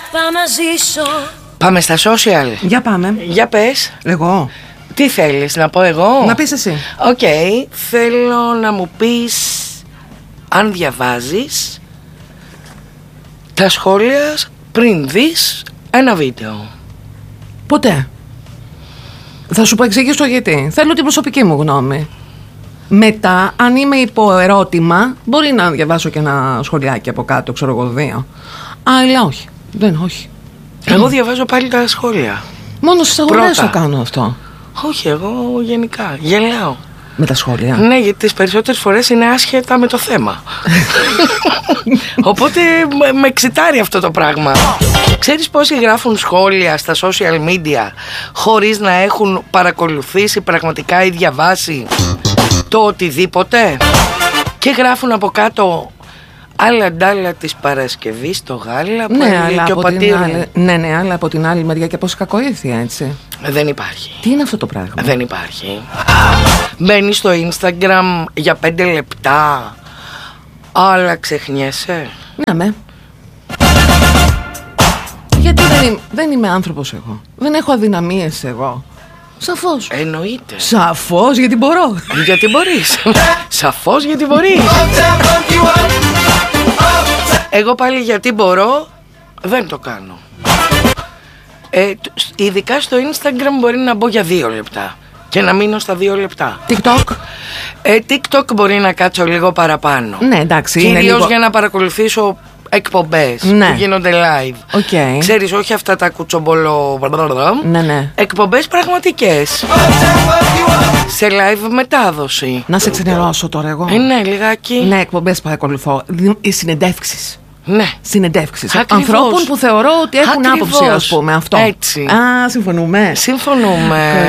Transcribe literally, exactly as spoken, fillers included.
πάω να ζήσω. Πάμε στα social. Για πάμε. Για πες. Εγώ. Τι θέλεις, να πω εγώ? Να πεις εσύ. Οκ, okay, θέλω να μου πεις αν διαβάζεις τα σχόλια πριν δεις ένα βίντεο. Ποτέ. Θα σου πω εξηγήσω γιατί. Θέλω την προσωπική μου γνώμη. Μετά, αν είμαι υπό ερώτημα, μπορεί να διαβάσω και ένα σχολιάκι από κάτω, ξέρω εγώ, δύο. Αλλά όχι. Δεν, όχι. Εγώ διαβάζω πάλι τα σχόλια. Μόνο στις αγορές το κάνω αυτό. Όχι, εγώ γενικά γελάω με τα σχόλια. Ναι, γιατί τις περισσότερες φορές είναι άσχετα με το θέμα. Οπότε με, με εξητάρει αυτό το πράγμα. Ξέρεις πόσοι γράφουν σχόλια στα social media χωρίς να έχουν παρακολουθήσει πραγματικά ή διαβάσει το οτιδήποτε? Και γράφουν από κάτω άλλα ντάλα της Παρασκευής στο γάλα που ναι, αλλά και ο άλλη, ναι, ναι, αλλά από την άλλη μεριά και πόση κακοήθεια, έτσι. Δεν υπάρχει. Τι είναι αυτό το πράγμα? Δεν υπάρχει. Μπαίνεις στο Instagram για πέντε λεπτά, αλλά ξεχνιέσαι. Ναι, με. Γιατί δεν είμαι, δεν είμαι άνθρωπος εγώ. Δεν έχω αδυναμίες εγώ. Σαφώς. Εννοείται. Σαφώς, γιατί μπορώ. Γιατί μπορείς. Σαφώς, γιατί μπορείς. Εγώ πάλι γιατί μπορώ δεν το κάνω. ε, Ειδικά στο Instagram μπορεί να μπω για δύο λεπτά και να μείνω στα δύο λεπτά. TikTok ε, TikTok μπορεί να κάτσω λίγο παραπάνω. Ναι, εντάξει. Κυρίως λίγο... για να παρακολουθήσω εκπομπές, ναι, που γίνονται live. Okay. Ξέρεις, όχι αυτά τα κουτσομπολό. Ναι, ναι. Εκπομπές πραγματικές, σε live μετάδοση. Να σε ξενερώσω τώρα εγώ. ε, Ναι, λιγάκι. Ναι, εκπομπές παρακολουθώ. Οι συνεντεύξεις. Ναι. Συνεντεύξεις Ακριβώς. ανθρώπων που θεωρώ ότι έχουν Ακριβώς. άποψη, ας πούμε, αυτό. Έτσι. Α, συμφωνούμε. Συμφωνούμε.